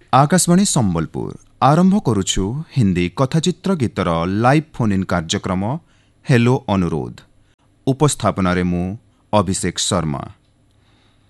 आकाशवाणी सम्बलपुर आरंभ करुछु Hindi कथाचित्र गीतर live phone in कार्यक्रम hello अनुरोध। उपस्थापन मु अभिषेक शर्मा।